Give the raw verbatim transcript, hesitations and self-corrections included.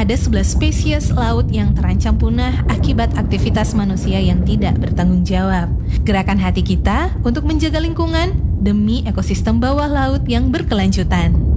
ada sebelas spesies laut yang terancam punah akibat aktivitas manusia yang tidak bertanggung jawab. Gerakan hati kita untuk menjaga lingkungan demi ekosistem bawah laut yang berkelanjutan.